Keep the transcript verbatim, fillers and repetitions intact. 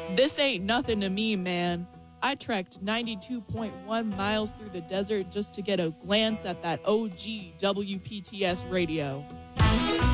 This ain't nothing to me, man. I trekked ninety-two point one miles through the desert just to get a glance at that O G W P T S radio.